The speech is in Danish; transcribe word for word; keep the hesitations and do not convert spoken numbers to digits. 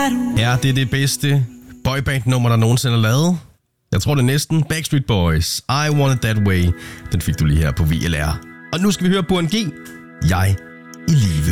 Er det det bedste boyband-nummer, der nogensinde er lavet? Jeg tror det er næsten. Backstreet Boys, I Want It That Way. Den fik du lige her på V L R. Og nu skal vi høre Burhan G. Jeg i live.